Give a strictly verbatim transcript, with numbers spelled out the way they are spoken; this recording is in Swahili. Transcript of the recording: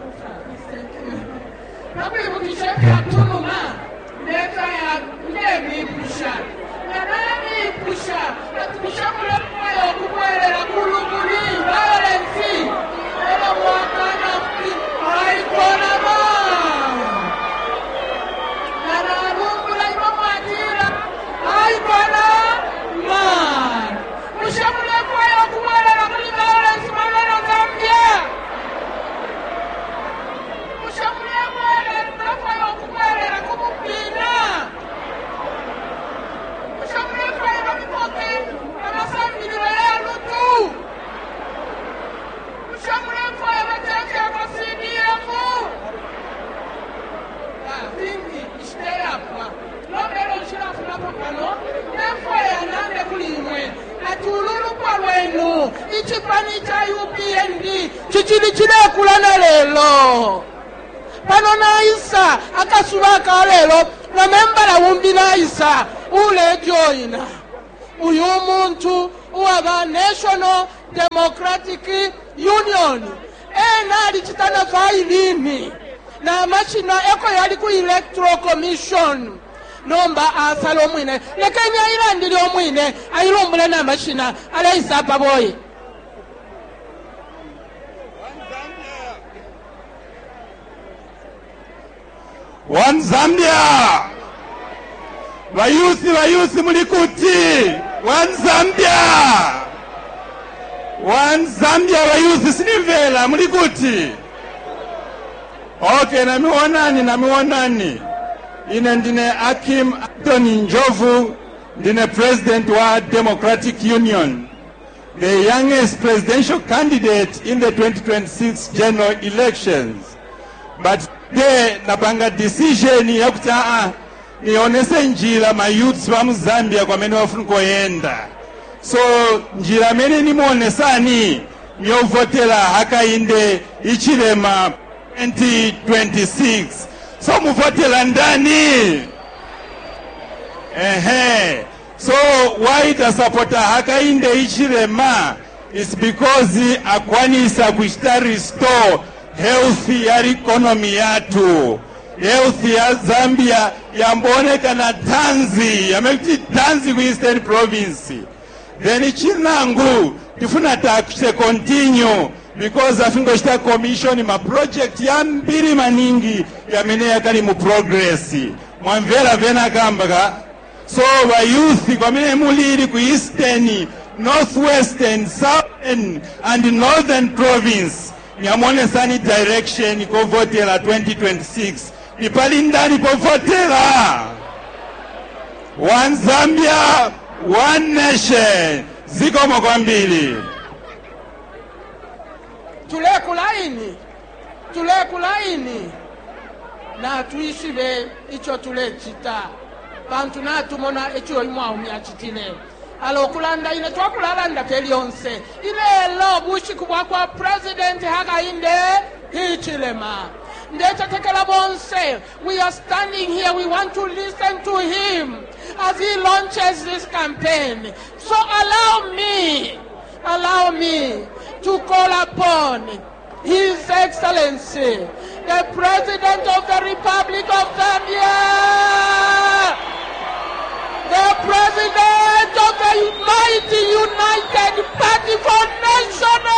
Kabla ukishafika tunuma leta ya ndebi pusha na nani pusha na pusha kule kwa kukwelera kulumuli violence ela wakana haikona ba na rungu la imamwatira haikona ma pusha kule kwa kukwelera kuli violence maneno Zambia pusha kule ichipani cha U P N D chichili chile kulana lelo pano na isa akasubaka lelo na memba la wumbi na isa ule joina uyu muntu uwaga National Democratic Union ena alichitana failini na machina eko yali ku Electoral Commission nomba asalo mwine lekenya ilandili omwine ayilombula na machina ala isa baboy One Zambia. Vayusi vayusi mulikuti. One Zambia. One Zambia vayusi sinivela mulikuti. Okay, nami wanani nami wanani. Ine ndine Akim Anthony Njovu, ndine president wa Democratic Union, the youngest presidential candidate in the twenty twenty-six general elections. But de napanga decision ya kutaa nionese njira ma youths wa Mzambia kwa mene wafunu koyenda. So njira mene ni muonesani nyovotela haka inde ichilema twenty twenty-six. So muvotela ndani. Ehe. So why the supporter haka inde ichilema is because akwanisa kushita restore healthy ya economy yatu. Healthy ya Zambia yamboneka na tanzi. Yamekiti tanzi ku Eastern Province. Then chinangu tifuna takuse continue because afingo shita commission ma project ya mbili maningi ya menea kali mu progress. Mwamvela vena kambaga. So wa youth kwa mene muliri ku Eastern, Northwestern, Southern and Northern Province. Nyamone sani direction ko votela twenty twenty-six. Ipali ndani po votela. One Zambia, one nation. Ziko mokwambili. Tule kulaini. Tule kulaini. Na tuishive icho tule chita. Bantu na tumona icho imwa umia chitile. Alo kulanda ine twa kulalanda pelionse ile lo bushi kubwa kwa president haka inde hichilema ndeta tekela bonse. We are standing here, we want to listen to him as he launches this campaign. So allow me allow me to call upon His Excellency the President of the Republic of Zambia, the President of the Mighty United Party for National